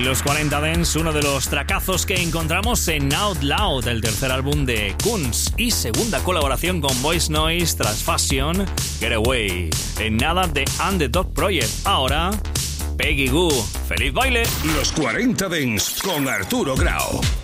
Los 40 Dance, uno de los tracazos que encontramos en Out Loud, el tercer álbum de Kunz y segunda colaboración con Voice Noise tras Fashion, Get Away. En nada de Underdog Project. Ahora, Peggy Gou. ¡Feliz baile! Los 40 Dance con Arturo Grau.